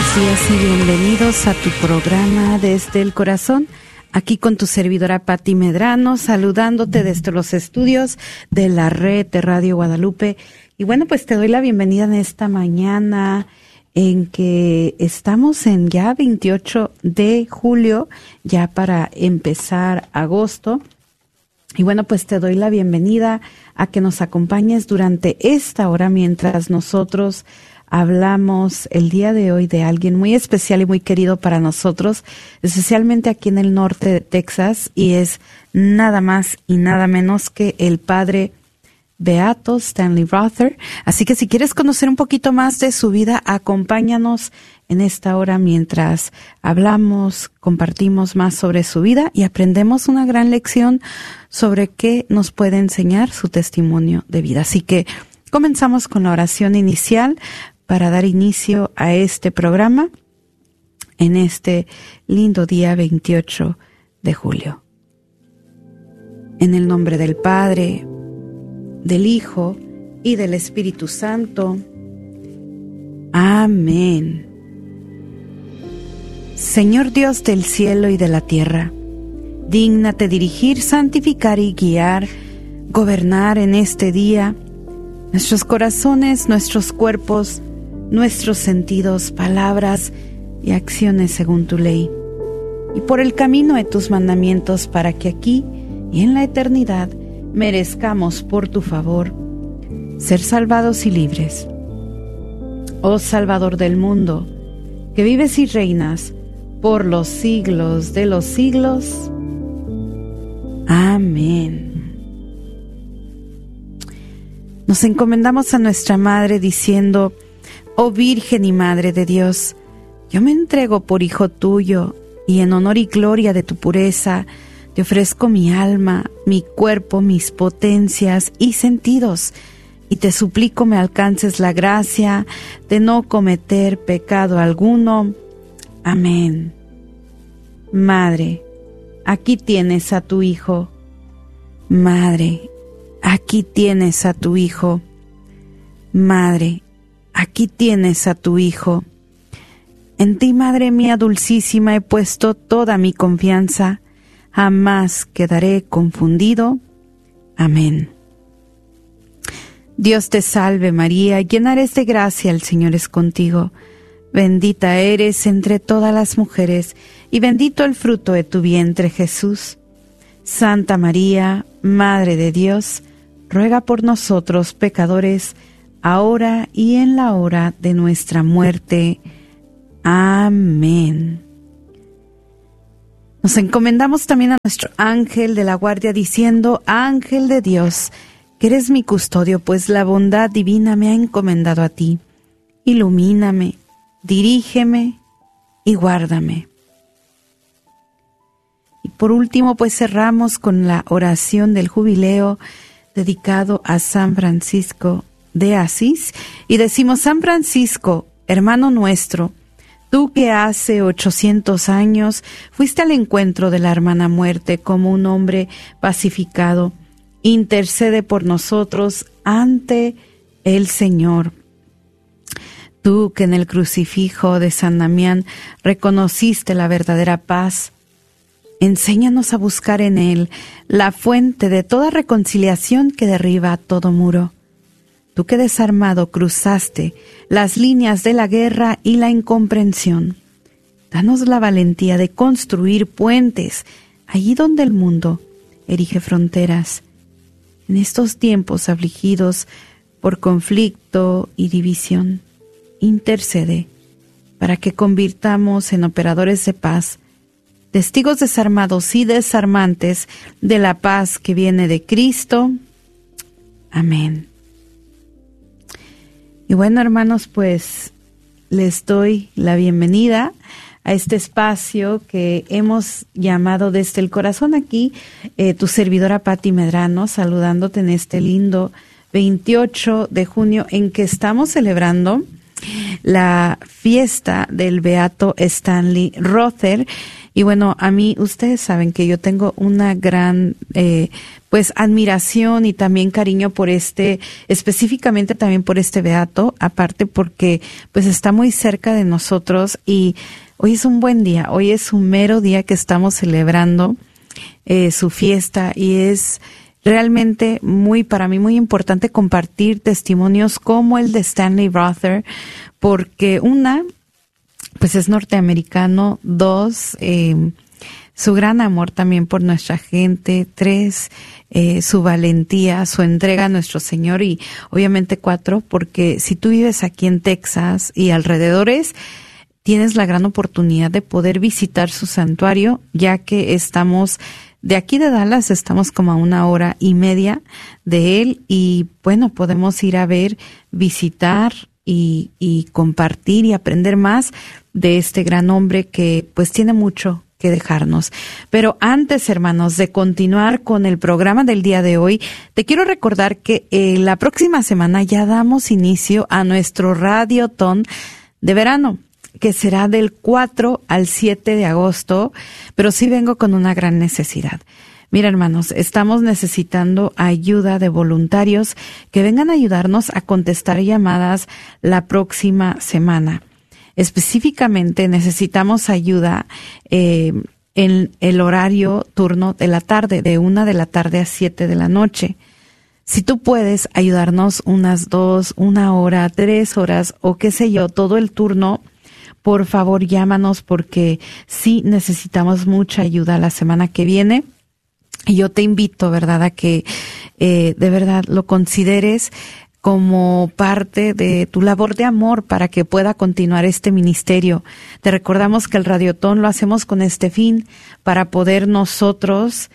buenos días y bienvenidos a tu programa Desde el Corazón. Aquí con tu servidora Pati Medrano, saludándote desde los estudios de la red de Radio Guadalupe. Y bueno, pues te doy la bienvenida en esta mañana en que estamos en ya 28 de julio, ya para empezar agosto. Y bueno, pues te doy la bienvenida a que nos acompañes durante esta hora mientras nosotros hablamos el día de hoy de alguien muy especial y muy querido para nosotros, especialmente aquí en el norte de Texas, y es nada más y nada menos que el padre Beato Stanley Rother. Así que si quieres conocer un poquito más de su vida, acompáñanos en esta hora mientras hablamos, compartimos más sobre su vida y aprendemos una gran lección sobre qué nos puede enseñar su testimonio de vida. Así que comenzamos con la oración inicial para dar inicio a este programa en este lindo día 28 de julio. En el nombre del Padre, del Hijo y del Espíritu Santo. Amén. Señor Dios del cielo y de la tierra, dígnate dirigir, santificar y guiar, gobernar en este día nuestros corazones, nuestros cuerpos, nuestros sentidos, palabras y acciones según tu ley, y por el camino de tus mandamientos, para que aquí y en la eternidad merezcamos por tu favor ser salvados y libres. Oh Salvador del mundo, que vives y reinas por los siglos de los siglos. Amén. Nos encomendamos a nuestra Madre diciendo: Oh Virgen y Madre de Dios, yo me entrego por hijo tuyo, y en honor y gloria de tu pureza, te ofrezco mi alma, mi cuerpo, mis potencias y sentidos, y te suplico me alcances la gracia de no cometer pecado alguno. Amén. Madre, aquí tienes a tu Hijo. Madre, aquí tienes a tu Hijo. Madre, aquí tienes a tu Hijo. En ti, Madre mía dulcísima, he puesto toda mi confianza. Jamás quedaré confundido. Amén. Dios te salve María, llena eres de gracia, el Señor es contigo. Bendita eres entre todas las mujeres, y bendito el fruto de tu vientre, Jesús. Santa María, Madre de Dios, ruega por nosotros pecadores, ahora y en la hora de nuestra muerte. Amén. Nos encomendamos también a nuestro ángel de la guardia diciendo: Ángel de Dios, que eres mi custodio, pues la bondad divina me ha encomendado a ti. Ilumíname, dirígeme y guárdame. Y por último, pues cerramos con la oración del jubileo dedicado a San Francisco de Asís, y decimos: San Francisco, hermano nuestro, tú que hace 800 años fuiste al encuentro de la hermana muerte como un hombre pacificado, intercede por nosotros ante el Señor. Tú que en el crucifijo de San Damián reconociste la verdadera paz, enséñanos a buscar en él la fuente de toda reconciliación que derriba todo muro. Tú que desarmado cruzaste las líneas de la guerra y la incomprensión, danos la valentía de construir puentes allí donde el mundo erige fronteras. En estos tiempos afligidos por conflicto y división, intercede para que convirtamos en operadores de paz, testigos desarmados y desarmantes de la paz que viene de Cristo. Amén. Y bueno, hermanos, pues les doy la bienvenida a este espacio que hemos llamado Desde el Corazón. Aquí tu servidora Pati Medrano, saludándote en este lindo 28 de junio en que estamos celebrando la fiesta del Beato Stanley Rother. Y bueno, a mí, ustedes saben que yo tengo una gran, pues, admiración y también cariño por específicamente también por este beato, aparte porque, pues, está muy cerca de nosotros y hoy es un buen día, hoy es un mero día que estamos celebrando su fiesta y es realmente para mí muy importante compartir testimonios como el de Stanley Rother, porque pues es norteamericano, 2, su gran amor también por nuestra gente, 3, su valentía, su entrega a nuestro Señor y obviamente 4, porque si tú vives aquí en Texas y alrededores, tienes la gran oportunidad de poder visitar su santuario, ya que estamos de aquí de Dallas, estamos como a 1.5 horas de él y bueno, podemos ir a ver, visitar y compartir y aprender más de este gran hombre que pues tiene mucho que dejarnos. Pero antes, hermanos, de continuar con el programa del día de hoy, te quiero recordar que la próxima semana ya damos inicio a nuestro Radiotón de verano, que será del 4 al 7 de agosto, pero sí vengo con una gran necesidad. Mira, hermanos, estamos necesitando ayuda de voluntarios que vengan a ayudarnos a contestar llamadas la próxima semana. Específicamente necesitamos ayuda en el horario turno de la tarde, de 1 de la tarde a 7 de la noche. Si tú puedes ayudarnos unas 2, 1 hora, 3 horas o qué sé yo, todo el turno, por favor llámanos porque sí necesitamos mucha ayuda la semana que viene. Y yo te invito, ¿verdad?, a que de verdad lo consideres como parte de tu labor de amor para que pueda continuar este ministerio. Te recordamos que el Radiotón lo hacemos con este fin, para poder nosotros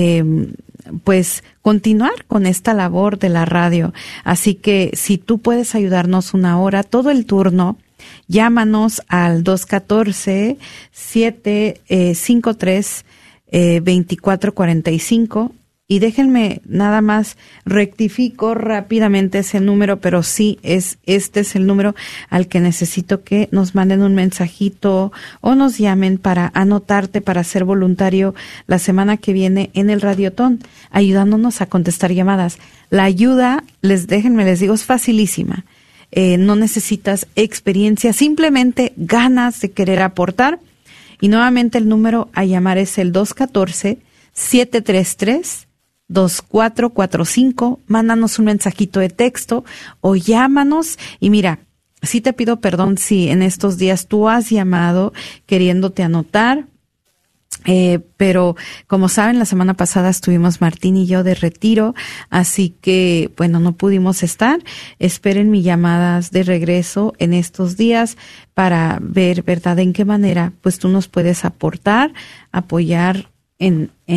pues continuar con esta labor de la radio. Así que si tú puedes ayudarnos 1 hora, todo el turno, llámanos al 214-753-2445 y déjenme nada más rectifico rápidamente ese número, pero sí este es el número al que necesito que nos manden un mensajito o nos llamen para anotarte para ser voluntario la semana que viene en el Radiotón, ayudándonos a contestar llamadas. La ayuda, les digo, es facilísima. No necesitas experiencia, simplemente ganas de querer aportar. Y nuevamente el número a llamar es el 214-733-2445. Mándanos un mensajito de texto o llámanos. Y mira, sí te pido perdón si en estos días tú has llamado queriéndote anotar. Pero como saben, la semana pasada estuvimos Martín y yo de retiro, así que bueno, no pudimos estar. Esperen mis llamadas de regreso en estos días para ver, ¿verdad?, en qué manera pues tú nos puedes aportar, apoyar en